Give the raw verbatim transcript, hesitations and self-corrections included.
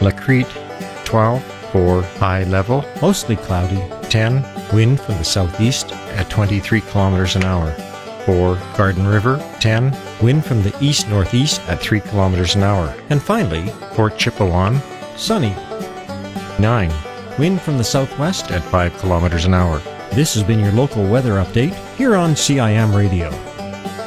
La Crete, twelve. For high level, mostly cloudy. ten. Wind from the southeast at twenty-three kilometers an hour. For Garden River, ten. Wind from the east-northeast at three kilometers an hour. And finally, Port Chipewyan, sunny. nine. Wind from the southwest at five kilometers an hour. This has been your local weather update here on C I M Radio.